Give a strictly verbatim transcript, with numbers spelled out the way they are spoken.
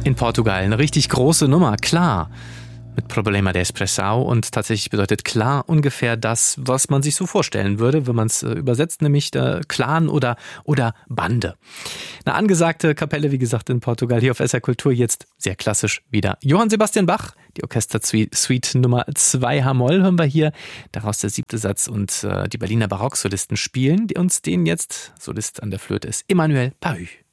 In Portugal eine richtig große Nummer, klar. Mit Problema de Expressão, und tatsächlich bedeutet klar ungefähr das, was man sich so vorstellen würde, wenn man es äh, übersetzt, nämlich äh, Clan oder, oder Bande. Eine angesagte Kapelle, wie gesagt, in Portugal, hier auf S R Kultur, jetzt sehr klassisch wieder. Johann Sebastian Bach, die Orchestersuite Nummer zwei H-Moll hören wir hier, daraus der siebte Satz, und äh, die Berliner Barocksolisten spielen, die uns den jetzt, Solist an der Flöte ist Emmanuel Pahü.